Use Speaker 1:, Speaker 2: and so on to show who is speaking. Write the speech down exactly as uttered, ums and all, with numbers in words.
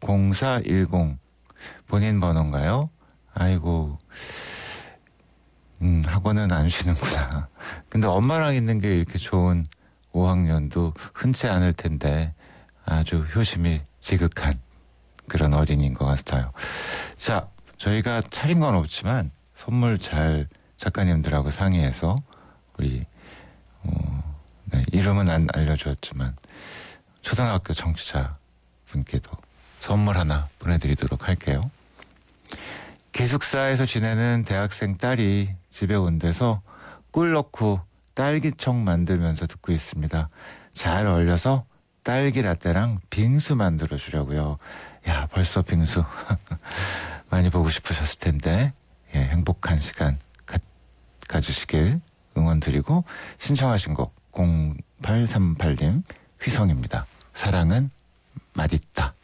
Speaker 1: 공사일공 본인 번호인가요? 아이고, 음, 학원은 안 쉬는구나. 근데 엄마랑 있는 게 이렇게 좋은 오 학년도 흔치 않을 텐데 아주 효심이 지극한 그런 어린이인 것 같아요. 자, 저희가 차린 건 없지만 선물 잘 작가님들하고 상의해서 우리 어, 네, 이름은 안 알려주었지만 초등학교 청취자분께도 선물 하나 보내드리도록 할게요. 기숙사에서 지내는 대학생 딸이 집에 온 데서 꿀 넣고 딸기청 만들면서 듣고 있습니다. 잘 얼려서 딸기 라떼랑 빙수 만들어 주려고요. 야, 벌써 빙수 많이 보고 싶으셨을 텐데 예, 행복한 시간 가, 가지시길 응원드리고 신청하신 곡 공팔삼팔 님 휘성입니다. 사랑은 맛있다.